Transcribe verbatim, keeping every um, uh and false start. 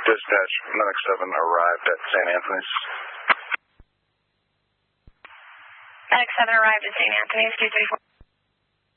Dispatch, Medic seven arrived at Saint Anthony's. Medic seven arrived at Saint Anthony's, two three four.